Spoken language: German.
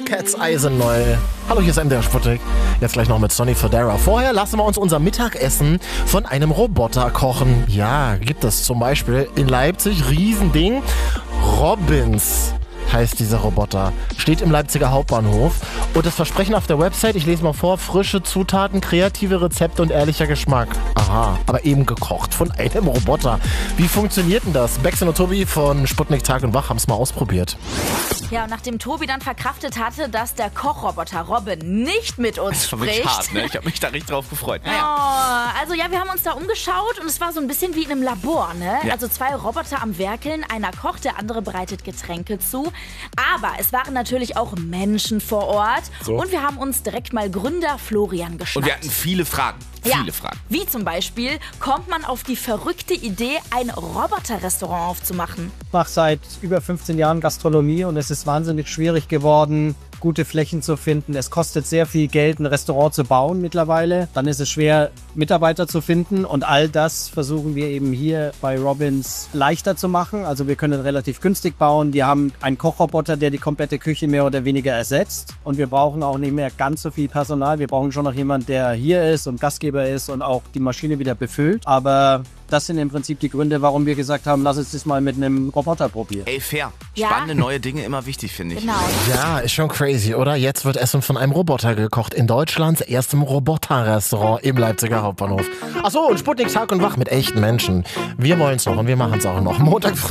Cats Eisen neu. Hallo, hier ist MDR Sputnik. Jetzt gleich noch mit Sonny Fodera. Vorher lassen wir uns unser Mittagessen von einem Roboter kochen. Ja, gibt es zum Beispiel in Leipzig, Riesending, Robbins heißt dieser Roboter. Steht im Leipziger Hauptbahnhof. Und das Versprechen auf der Website, ich lese mal vor, frische Zutaten, kreative Rezepte und ehrlicher Geschmack. Aha, aber eben gekocht von einem Roboter. Wie funktioniert denn das? Bexen und Tobi von Sputnik Tag und Wach haben es mal ausprobiert. Ja, und nachdem Tobi dann verkraftet hatte, dass der Kochroboter Robin nicht mit uns Das war wirklich spricht. hart, ne? Ich habe mich da richtig drauf gefreut. Oh, also ja, wir haben uns da umgeschaut und es war so ein bisschen wie in einem Labor, ne? Ja. Also 2 Roboter am Werkeln, einer kocht, der andere bereitet Getränke zu. Aber es waren natürlich auch Menschen vor Ort und wir haben uns direkt mal Gründer Florian geschnappt. Und wir hatten viele Fragen. Viele Fragen. Wie zum Beispiel, kommt man auf die verrückte Idee, ein Roboterrestaurant aufzumachen? Ich mache seit über 15 Jahren Gastronomie und es ist wahnsinnig schwierig geworden, gute Flächen zu finden. Es kostet sehr viel Geld, ein Restaurant zu bauen mittlerweile. Dann ist es schwer, Mitarbeiter zu finden und all das versuchen wir eben hier bei Robbins leichter zu machen. Also wir können relativ günstig bauen. Wir haben einen Kochroboter, der die komplette Küche mehr oder weniger ersetzt und wir brauchen auch nicht mehr ganz so viel Personal. Wir brauchen schon noch jemanden, der hier ist und Gastgeber ist und auch die Maschine wieder befüllt. Aber das sind im Prinzip die Gründe, warum wir gesagt haben, lass uns das mal mit einem Roboter probieren. Ey, fair. Ja. Spannende neue Dinge, immer wichtig, finde ich. Genau. Ja, ist schon crazy, oder? Jetzt wird Essen von einem Roboter gekocht. In Deutschlands erstem Roboterrestaurant im Leipziger Hauptbahnhof. Achso, und Sputnik Tag und Wach mit echten Menschen. Wir wollen's noch und wir machen's auch noch. Montag